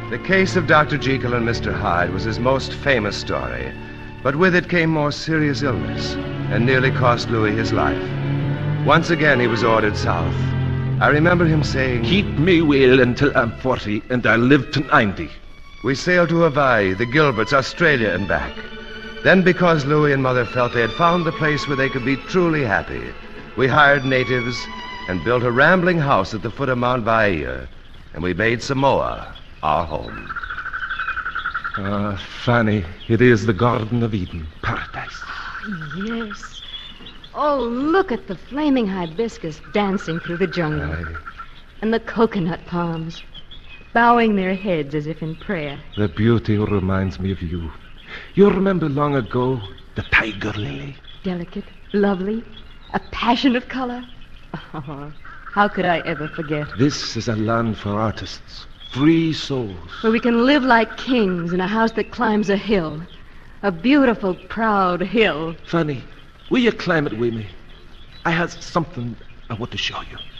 The case of Dr. Jekyll and Mr. Hyde was his most famous story, but with it came more serious illness and nearly cost Louis his life. Once again, he was ordered south. I remember him saying, "Keep me well until I'm 40, and I'll live to 90. We sailed to Hawaii, the Gilberts, Australia, and back. Then, because Louis and Mother felt they had found the place where they could be truly happy, we hired natives and built a rambling house at the foot of Mount Vaea, and we made Samoa our home. Ah, Fanny, it is the Garden of Eden, paradise. Yes. Oh, look at the flaming hibiscus dancing through the jungle. Aye. And the coconut palms, bowing their heads as if in prayer. The beauty reminds me of you. You remember long ago the tiger lily? Delicate, lovely, a passion of color. Oh, how could I ever forget? This is a land for artists, free souls. Where we can live like kings in a house that climbs a hill. A beautiful, proud hill. Fanny, will you climb it with me? I have something I want to show you.